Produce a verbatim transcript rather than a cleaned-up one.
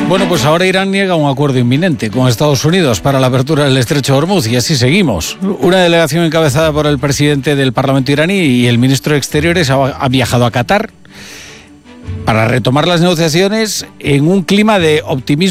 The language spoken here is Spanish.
Bueno, pues ahora Irán niega un acuerdo inminente con Estados Unidos para la apertura del estrecho de Hormuz y así seguimos. Una delegación encabezada por el presidente del Parlamento iraní y el ministro de Exteriores ha, ha viajado a Qatar para retomar las negociaciones en un clima de optimismo